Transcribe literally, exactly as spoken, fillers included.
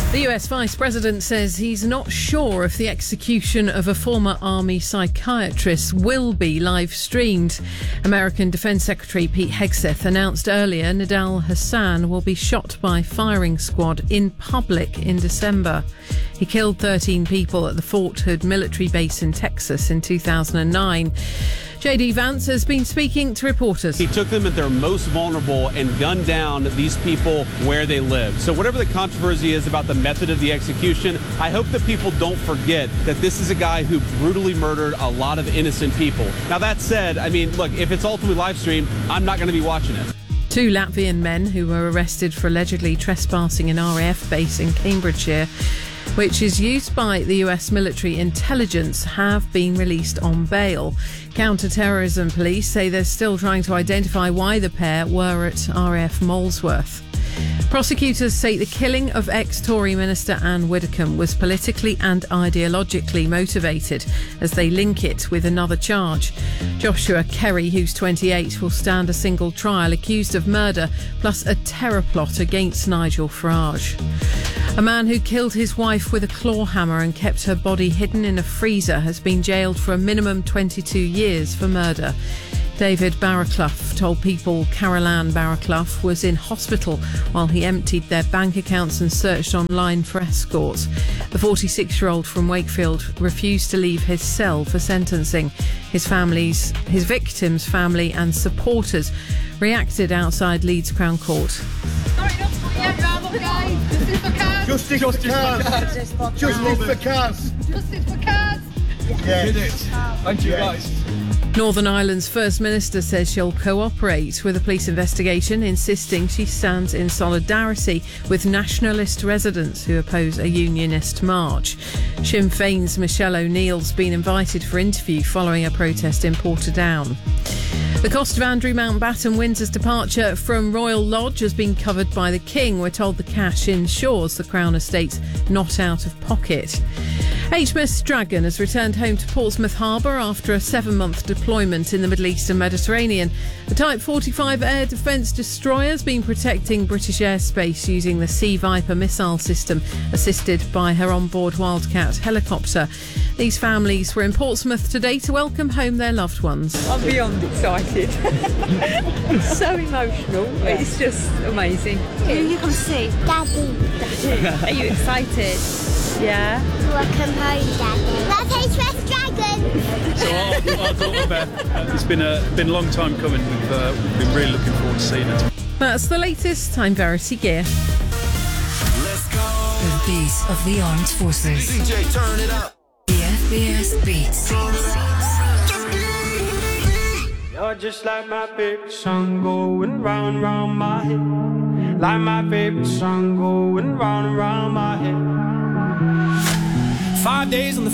The U S Vice President says he's not sure if the execution of a former army psychiatrist will be live-streamed. American Defense Secretary Pete Hegseth announced earlier Nidal Hasan will be shot by firing squad in public in December. He killed thirteen people at the Fort Hood military base in Texas in two thousand nine. J D Vance has been speaking to reporters. He took them at their most vulnerable and gunned down these people where they live. So whatever the controversy is about the method of the execution, I hope that people don't forget that this is a guy who brutally murdered a lot of innocent people. Now, that said, I mean, look, if it's ultimately live streamed, I'm not going to be watching it. Two Latvian men who were arrested for allegedly trespassing an R A F base in Cambridgeshire, which is used by the U S military intelligence, have been released on bail. Counter-terrorism police say they're still trying to identify why the pair were at R A F Molesworth. Prosecutors say the killing of ex-Tory Minister Anne Widdecombe was politically and ideologically motivated, as they link it with another charge. Joshua Kerry, who's twenty-eight, will stand a single trial accused of murder plus a terror plot against Nigel Farage. A man who killed his wife with a claw hammer and kept her body hidden in a freezer has been jailed for a minimum twenty-two years for murder. David Barraclough told People Carol Ann Barraclough was in hospital while he emptied their bank accounts and searched online for escorts. The forty-six-year-old from Wakefield refused to leave his cell for sentencing. His family's, his victim's family and supporters reacted outside Leeds Crown Court. Justice for cars. Justice for cars. Justice for cars. Justice for cars. Yeah. Did it. Thank you, guys. Northern Ireland's First Minister says she'll cooperate with a police investigation, insisting she stands in solidarity with nationalist residents who oppose a unionist march. Sinn Féin's Michelle O'Neill's been invited for interview following a protest in Portadown. The cost of Andrew Mountbatten Windsor's departure from Royal Lodge has been covered by the King. We're told the cash ensures the Crown estate's not out of pocket. H M S Dragon has returned home to Portsmouth Harbour after a seven-month deployment in the Middle East and Mediterranean. The Type forty-five air defence destroyer has been protecting British airspace using the Sea Viper missile system, assisted by her onboard Wildcat helicopter. These families were in Portsmouth today to welcome home their loved ones. I'm beyond excited. So emotional. It's just amazing. Who you come to see? Daddy. Daddy. Are you excited? Yeah. Welcome home, Daddy. That's H M S Dragon. So our, our daughter Beth, uh, it's been a been a long time coming. We've uh, been really looking forward to seeing it. That's the latest. I'm Verity Gear. Let's go. The beat of the armed forces. D J, turn it up. The F B S Beats. You're just like my favorite song going round, round my head. Like my favorite song going round, round my head. Five days on the